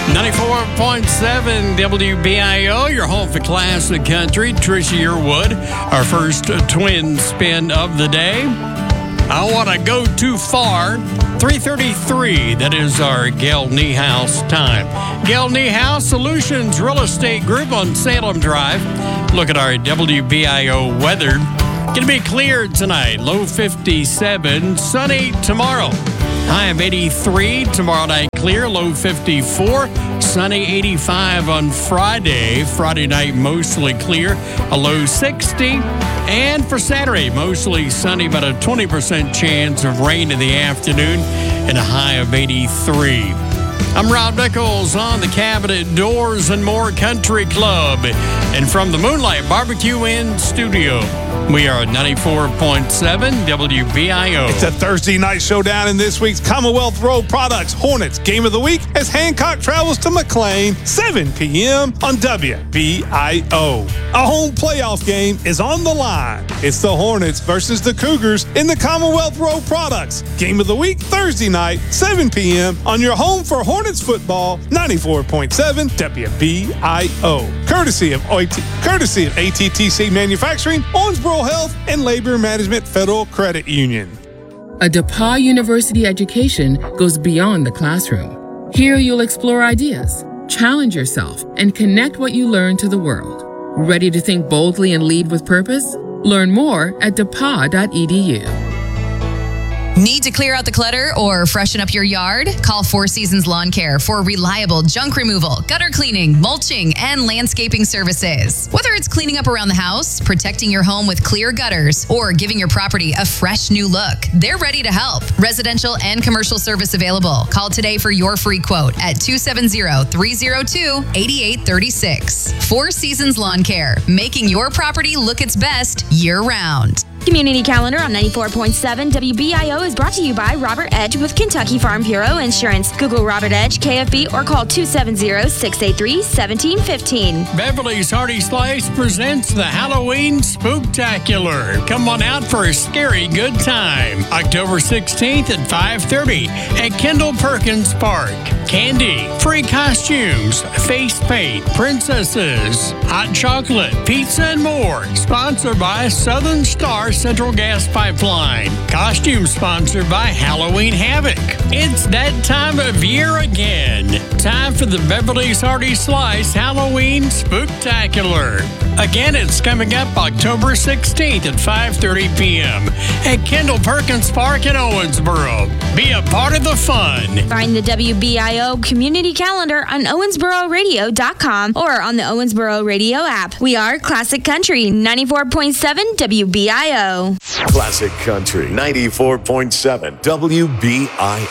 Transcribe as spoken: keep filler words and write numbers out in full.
ninety-four point seven W B I O, your home for classic country. Trisha Yearwood, our first twin spin of the day. I want to go too far. three thirty-three, that is our Gail Niehaus time. Gail Niehaus, Solutions Real Estate Group on Salem Drive. Look at our W B I O weather. Going to be clear tonight, low fifty-seven, sunny tomorrow. High of eighty-three, tomorrow night clear, low fifty-four, sunny eighty-five on Friday. Friday night mostly clear, a low sixty. And for Saturday, mostly sunny, but a twenty percent chance of rain in the afternoon and a high of eighty-three. I'm Rob Nichols on the Cabinet Doors and More Country Club. And from the Moonlight Barbecue Inn studio, we are at ninety-four point seven W B I O. It's a Thursday night showdown in this week's Commonwealth Road Products Hornets Game of the Week as Hancock travels to McLean, seven p.m. on W B I O. A home playoff game is on the line. It's the Hornets versus the Cougars in the Commonwealth Road Products Game of the Week, Thursday night, seven p.m. on your home for Hornets football, ninety-four point seven W B I O. Courtesy of O T, courtesy of A T T C Manufacturing, Owensboro Health, and Labor Management Federal Credit Union. A DePauw University education goes beyond the classroom. Here you'll explore ideas, challenge yourself, and connect what you learn to the world. Ready to think boldly and lead with purpose? Learn more at depaw dot e d u. Need to clear out the clutter or freshen up your yard? Call Four Seasons Lawn Care for reliable junk removal, gutter cleaning, mulching, and landscaping services. Whether it's cleaning up around the house, protecting your home with clear gutters, or giving your property a fresh new look, they're ready to help. Residential and commercial service available. Call today for your free quote at two seven zero, three zero two, eight eight three six. Four Seasons Lawn Care, making your property look its best year-round. Community Calendar on ninety-four point seven W B I O is brought to you by Robert Edge with Kentucky Farm Bureau Insurance. Google Robert Edge, K F B, or call two seven zero, six eight three, one seven one five. Beverly's Hearty Slice presents the Halloween Spooktacular. Come on out for a scary good time. October sixteenth at five thirty at Kendall Perkins Park. Candy, free costumes, face paint, princesses, hot chocolate, pizza, and more. Sponsored by Southern Star Central Gas Pipeline. Costume sponsored by Halloween Havoc. It's that time of year again. Time for the Beverly's Hearty Slice Halloween Spooktacular. Again, it's coming up October sixteenth at five thirty p.m. at Kendall Perkins Park in Owensboro. Be a part of the fun. Find the W B I O Community Calendar on owensboro radio dot com or on the Owensboro Radio app. We are Classic Country, ninety-four point seven W B I O. Classic Country, ninety-four point seven W B I